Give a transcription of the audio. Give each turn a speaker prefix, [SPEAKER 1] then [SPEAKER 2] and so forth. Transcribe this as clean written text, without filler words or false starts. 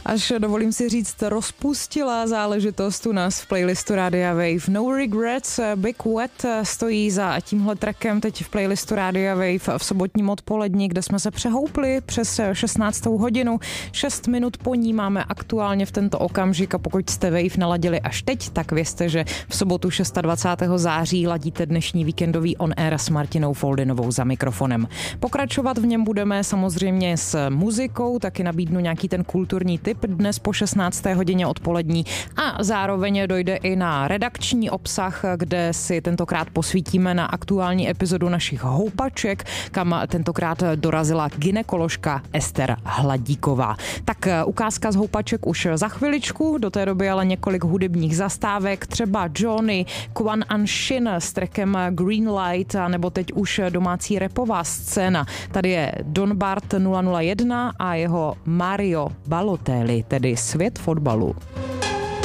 [SPEAKER 1] Až dovolím si říct rozpustilá záležitost u nás v playlistu Rádia Wave. No Regrets, Big Wet stojí za tímhle trackem teď v playlistu Rádia Wave v sobotním odpolední, kde jsme se přehoupli přes 16. hodinu. 6 minut po ní máme aktuálně v tento okamžik a pokud jste Wave naladili až teď, tak vězte, že v sobotu 26. září ladíte dnešní víkendový On Air s Martinou Foldinovou za mikrofonem. Pokračovat v něm budeme samozřejmě s muzikou, taky nabídnu nějaký ten kulturní tip dnes po 16. hodině odpolední a zároveň dojde i na redakční obsah, kde si tentokrát posvítíme na aktuální epizodu našich houpaček, kam tentokrát dorazila gynekoložka Ester Hladíková. Tak ukázka z houpaček už za chviličku, do té doby ale několik hudebních zastávek, třeba Johnny, Kwon An Shin s trackem Green Light, nebo teď už domácí rapová scéna. Tady je Don Bart 001 a jeho Mario Balotelli, tedy Svět fotbalu.